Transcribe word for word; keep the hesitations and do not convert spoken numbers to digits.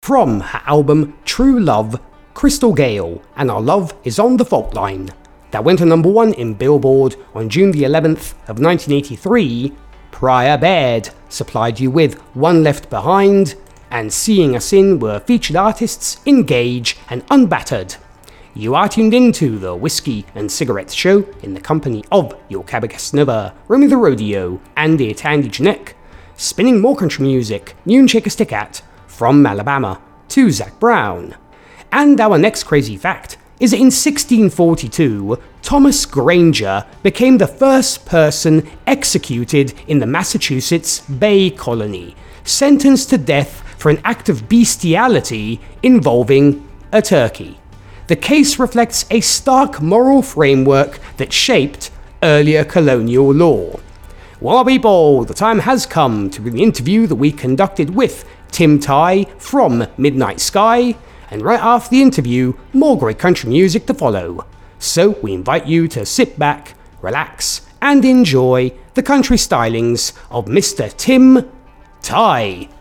from her album True Love, Crystal Gale and Our Love Is on the Fault Line, that went to number one in Billboard on June the eleventh of nineteen eighty-three. Prior Baird supplied you with One Left Behind, and Seeing Us In were featured artists Engage and Unbattered. You are tuned into the Whiskey and Cigarettes Show in the company of your Cabocasnova, Romy the Rodeo, Andy at Andy Janek, spinning more country music, new and shake a stick at, from Alabama to Zac Brown. And our next crazy fact is that in sixteen forty-two, Thomas Granger became the first person executed in the Massachusetts Bay Colony, sentenced to death for an act of bestiality involving a turkey. The case reflects a stark moral framework that shaped earlier colonial law. Well, people, the time has come to bring the interview that we conducted with Tim Tighe from Midnight Sky, and right after the interview, more great country music to follow. So we invite you to sit back, relax, and enjoy the country stylings of Mister Tim Tighe.